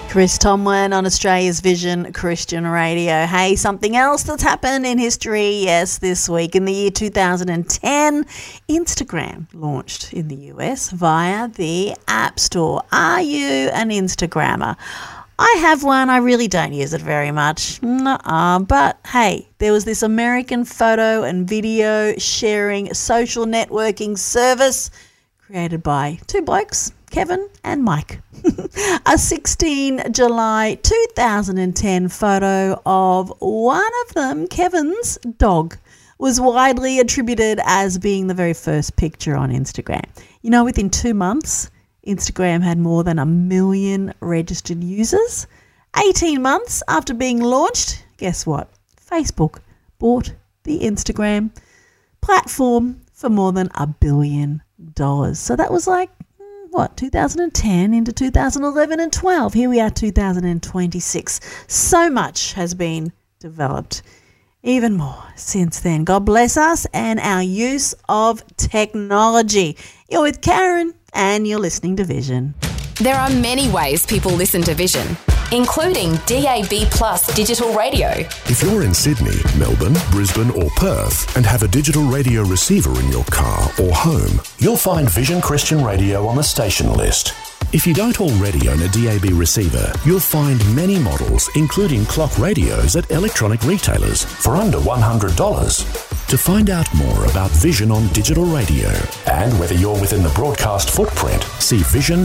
Chris Tomlin on Australia's Vision Christian Radio. Hey, something else that's happened in history. Yes, this week in the year 2010, Instagram launched in the US via the App Store. Are you an Instagrammer? I have one. I really don't use it very much. But hey, there was this American photo and video sharing social networking service created by two blokes, Kevin and Mike. A 16 July 2010 photo of one of them, Kevin's dog, was widely attributed as being the very first picture on Instagram. You know, within 2 months, Instagram had more than 1 million registered users. 18 months after being launched, guess what? Facebook bought the Instagram platform for more than $1 billion. So that was like, 2010 into 2011 and 12. Here we are, 2026. So much has been developed. Even more since then. God bless us and our use of technology. You're with Karen and you're listening to Vision. There are many ways people listen to Vision, including DAB+ digital radio. If you're in Sydney, Melbourne, Brisbane or Perth and have a digital radio receiver in your car or home, you'll find Vision Christian Radio on the station list. If you don't already own a DAB receiver, you'll find many models, including clock radios at electronic retailers for under $100. To find out more about Vision on digital radio and whether you're within the broadcast footprint, see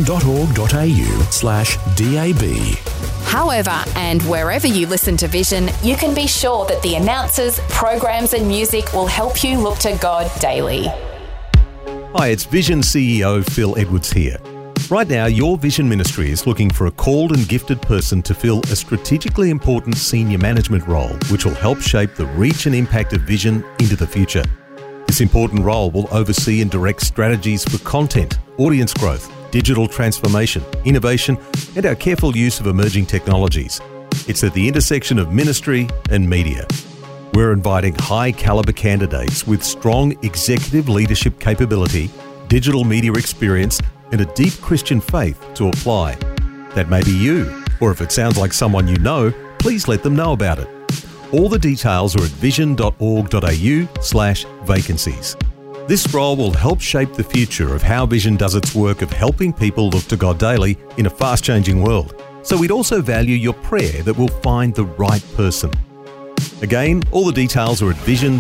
vision.org.au/DAB. However, and wherever you listen to Vision, you can be sure that the announcers, programs and music will help you look to God daily. Hi, it's Vision CEO Phil Edwards here. Right now, your Vision Ministry is looking for a called and gifted person to fill a strategically important senior management role, which will help shape the reach and impact of Vision into the future. This important role will oversee and direct strategies for content, audience growth, digital transformation, innovation, and our careful use of emerging technologies. It's at the intersection of ministry and media. We're inviting high-caliber candidates with strong executive leadership capability, digital media experience, and a deep Christian faith to apply. That may be you, or if it sounds like someone you know, please let them know about it. All the details are at vision.org.au/vacancies. This role will help shape the future of how Vision does its work of helping people look to God daily in a fast-changing world. So we'd also value your prayer that we'll find the right person. Again, all the details are at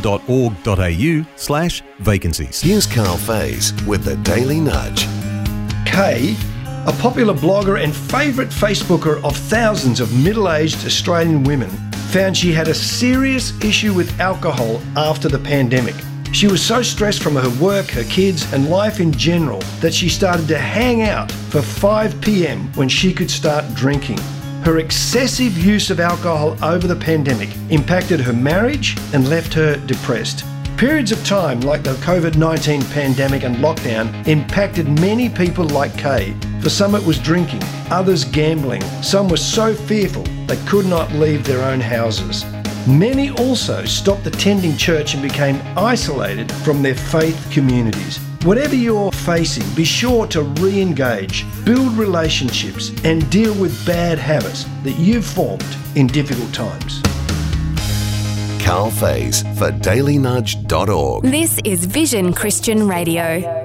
vision.org.au/vacancies. Here's Carl Faze with the Daily Nudge. Kay, a popular blogger and favourite Facebooker of thousands of middle-aged Australian women, found she had a serious issue with alcohol after the pandemic. She was so stressed from her work, her kids and life in general that she started to hang out for 5 p.m. when she could start drinking. Her excessive use of alcohol over the pandemic impacted her marriage and left her depressed. Periods of time like the COVID-19 pandemic and lockdown impacted many people like Kay. For some it was drinking, others gambling. Some were so fearful they could not leave their own houses. Many also stopped attending church and became isolated from their faith communities. Whatever you're facing, be sure to re-engage, build relationships and deal with bad habits that you've formed in difficult times. Carl Faze for dailynudge.org. This is Vision Christian Radio.